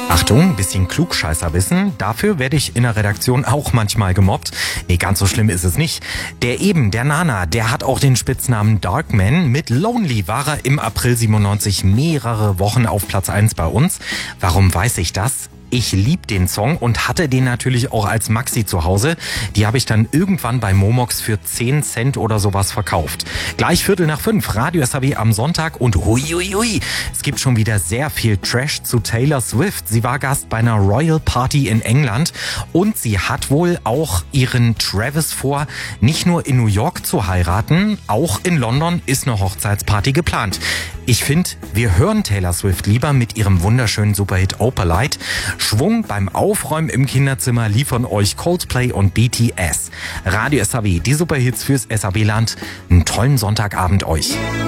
Achtung, bisschen Klugscheißerwissen. Dafür werde ich in der Redaktion auch manchmal gemobbt. Nee, ganz so schlimm ist es nicht. Der Nana, der hat auch den Spitznamen Darkman. Mit Lonely war er im April 97 mehrere Wochen auf Platz 1 bei uns. Warum weiß ich das? Ich lieb den Song und hatte den natürlich auch als Maxi zu Hause. Die habe ich dann irgendwann bei Momox für 10 Cent oder sowas verkauft. Gleich 4:45, Radio SAW am Sonntag und huiuiui, es gibt schon wieder sehr viel Trash zu Taylor Swift. Sie war Gast bei einer Royal Party in England und sie hat wohl auch ihren Travis vor, nicht nur in New York zu heiraten, auch in London ist eine Hochzeitsparty geplant. Ich finde, wir hören Taylor Swift lieber mit ihrem wunderschönen Superhit Opalite. Schwung beim Aufräumen im Kinderzimmer liefern euch Coldplay und BTS. Radio SAW, die Superhits fürs SAW-Land. Einen tollen Sonntagabend euch.